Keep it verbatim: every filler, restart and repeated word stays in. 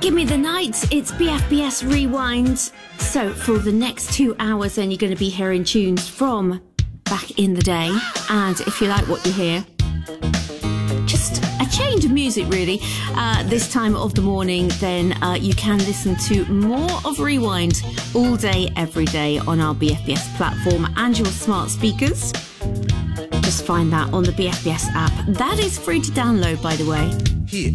Give me the night. It's B F B S Rewind. So for the next two hours, then you're going to be hearing tunes from back in the day. And if you like what you hear, just a change of music, really. Uh, this time of the morning, then uh, you can listen to more of Rewind all day, every day on our B F B S platform and your smart speakers. Just find that on the B F B S app. That is free to download, by the way. Here